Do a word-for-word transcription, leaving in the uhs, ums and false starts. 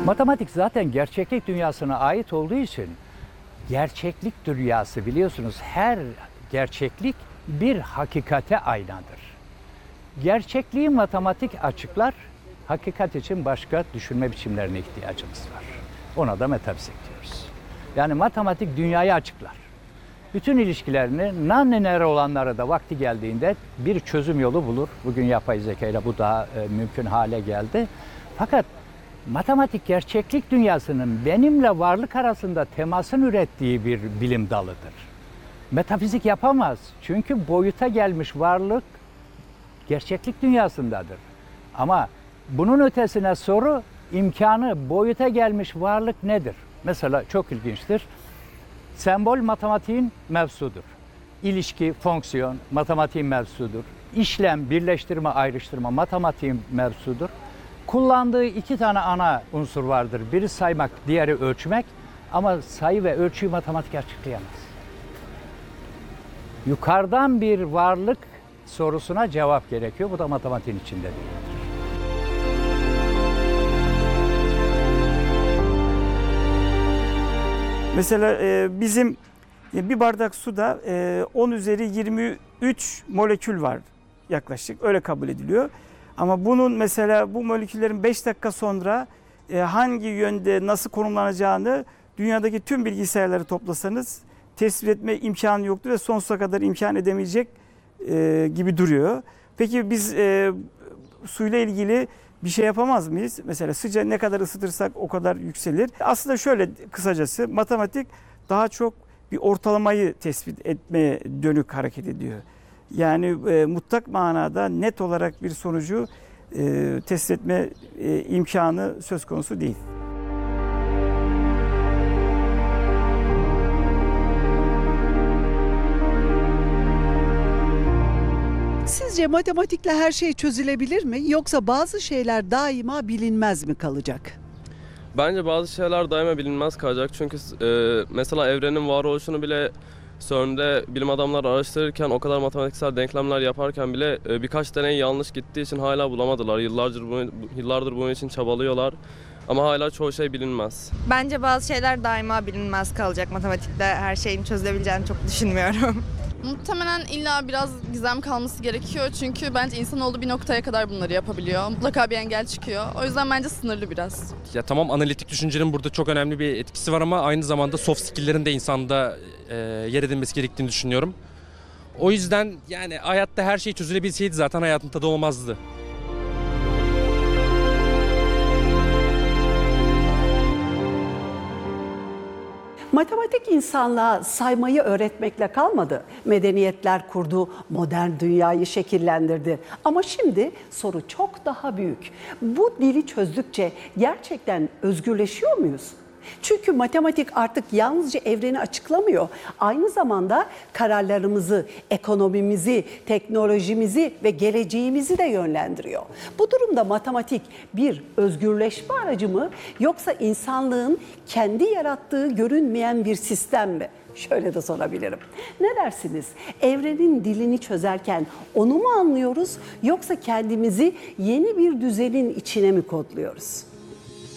Matematik zaten gerçeklik dünyasına ait olduğu için gerçeklik dünyası biliyorsunuz her gerçeklik bir hakikate aynadır. Gerçekliği matematik açıklar, hakikat için başka düşünme biçimlerine ihtiyacımız var. Ona da metafizik diyoruz. Yani matematik dünyayı açıklar. Bütün ilişkilerini non-lineer olanlara da vakti geldiğinde bir çözüm yolu bulur. Bugün yapay zeka ile bu daha e, mümkün hale geldi. Fakat matematik gerçeklik dünyasının benimle varlık arasında temasın ürettiği bir bilim dalıdır. Metafizik yapamaz. Çünkü boyuta gelmiş varlık gerçeklik dünyasındadır. Ama bunun ötesine soru imkanı boyuta gelmiş varlık nedir? Mesela çok ilginçtir. Sembol matematiğin mevzusudur. İlişki, fonksiyon matematiğin mevzusudur. İşlem, birleştirme, ayrıştırma matematiğin mevzusudur. Kullandığı iki tane ana unsur vardır. Biri saymak, diğeri ölçmek. Ama sayı ve ölçüyü matematik açıklayamaz. Yukarıdan bir varlık sorusuna cevap gerekiyor. Bu da matematiğin içinde değildir. Mesela e, bizim e, bir bardak suda e, on üzeri yirmi üç molekül var yaklaşık. Öyle kabul ediliyor. Ama bunun mesela bu moleküllerin beş dakika sonra e, hangi yönde nasıl konumlanacağını dünyadaki tüm bilgisayarları toplasanız tespit etme imkanı yoktur ve sonsuza kadar imkan edemeyecek e, gibi duruyor. Peki biz e, suyla ilgili bir şey yapamaz mıyız? Mesela sıcağı ne kadar ısıtırsak o kadar yükselir. Aslında şöyle kısacası matematik daha çok bir ortalamayı tespit etmeye dönük hareket ediyor. Yani e, mutlak manada net olarak bir sonucu e, tespit etme e, imkanı söz konusu değil. Sizce matematikle her şey çözülebilir mi? Yoksa bazı şeyler daima bilinmez mi kalacak? Bence bazı şeyler daima bilinmez kalacak. Çünkü e, mesela evrenin varoluşunu bile C E R N'de bilim adamları araştırırken, o kadar matematiksel denklemler yaparken bile e, birkaç deney yanlış gittiği için hala bulamadılar. Yıllardır, bu, yıllardır bunun için çabalıyorlar. Ama hala çoğu şey bilinmez. Bence bazı şeyler daima bilinmez kalacak. Matematikte her şeyin çözülebileceğini çok düşünmüyorum. Muhtemelen illa biraz gizem kalması gerekiyor. Çünkü bence insanoğlu bir noktaya kadar bunları yapabiliyor. Mutlaka bir engel çıkıyor. O yüzden bence sınırlı biraz. Ya tamam, analitik düşüncenin burada çok önemli bir etkisi var ama aynı zamanda soft skill'lerin de insanda e, yer edinmesi gerektiğini düşünüyorum. O yüzden yani hayatta her şey çözülebilseydi zaten hayatın tadı olmazdı. Matematik insanlığa saymayı öğretmekle kalmadı. Medeniyetler kurdu, modern dünyayı şekillendirdi. Ama şimdi soru çok daha büyük. Bu dili çözdükçe gerçekten özgürleşiyor muyuz? Çünkü matematik artık yalnızca evreni açıklamıyor. Aynı zamanda kararlarımızı, ekonomimizi, teknolojimizi ve geleceğimizi de yönlendiriyor. Bu durumda matematik bir özgürleşme aracı mı, yoksa insanlığın kendi yarattığı görünmeyen bir sistem mi? Şöyle de sorabilirim. Ne dersiniz? Evrenin dilini çözerken onu mu anlıyoruz, yoksa kendimizi yeni bir düzenin içine mi kodluyoruz?